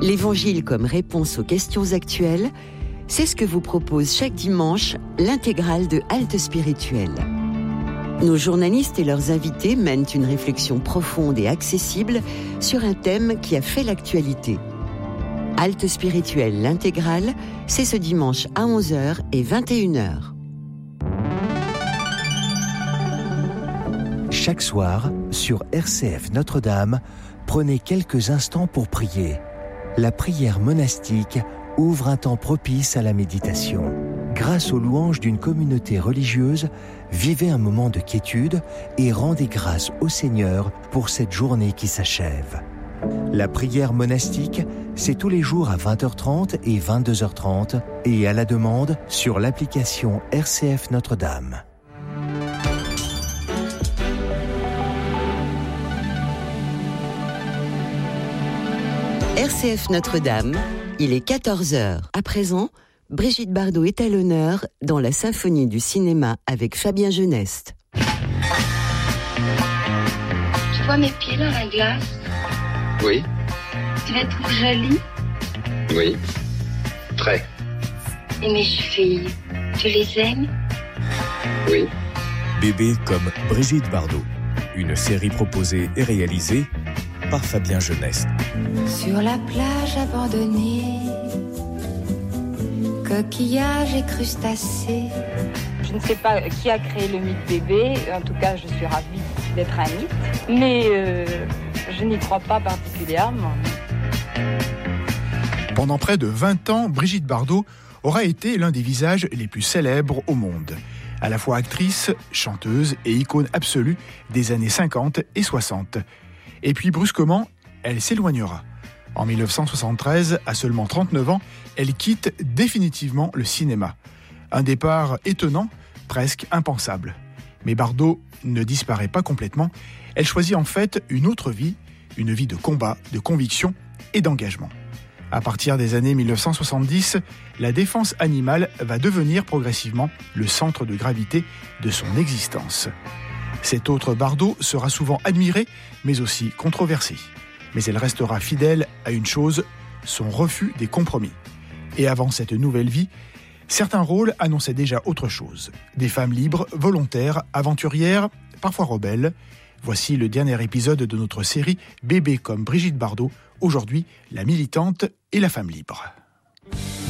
L'Évangile comme réponse aux questions actuelles, c'est ce que vous propose chaque dimanche l'intégrale de Halte Spirituelle. Nos journalistes et leurs invités mènent une réflexion profonde et accessible sur un thème qui a fait l'actualité. Halte Spirituelle, l'intégrale, c'est ce dimanche à 11h et 21h. Chaque soir, sur RCF Notre-Dame, prenez quelques instants pour prier. La prière monastique ouvre un temps propice à la méditation. Grâce aux louanges d'une communauté religieuse, vivez un moment de quiétude et rendez grâce au Seigneur pour cette journée qui s'achève. La prière monastique, c'est tous les jours à 20h30 et 22h30 et à la demande sur l'application RCF Notre-Dame. RCF Notre-Dame, il est 14h. À présent, Brigitte Bardot est à l'honneur dans la symphonie du cinéma avec Fabien Geneste. Tu vois mes pieds dans la glace? Oui. Tu les trouves jolis? Oui. Très. Et mes chevilles, tu les aimes? Oui. Bébé comme Brigitte Bardot. Une série proposée et réalisée par Fabien Geneste. Sur la plage abandonnée, coquillages et crustacés. Je ne sais pas qui a créé le mythe bébé, en tout cas je suis ravie d'être un mythe, mais je n'y crois pas particulièrement. Pendant près de 20 ans, Brigitte Bardot aura été l'un des visages les plus célèbres au monde. À la fois actrice, chanteuse et icône absolue des années 50 et 60. Et puis brusquement, elle s'éloignera. En 1973, à seulement 39 ans, elle quitte définitivement le cinéma. Un départ étonnant, presque impensable. Mais Bardot ne disparaît pas complètement. Elle choisit en fait une autre vie, une vie de combat, de conviction et d'engagement. À partir des années 1970, la défense animale va devenir progressivement le centre de gravité de son existence. Cette autre Bardot sera souvent admirée, mais aussi controversée. Mais elle restera fidèle à une chose, son refus des compromis. Et avant cette nouvelle vie, certains rôles annonçaient déjà autre chose. Des femmes libres, volontaires, aventurières, parfois rebelles. Voici le dernier épisode de notre série Bébé comme Brigitte Bardot, aujourd'hui la militante et la femme libre.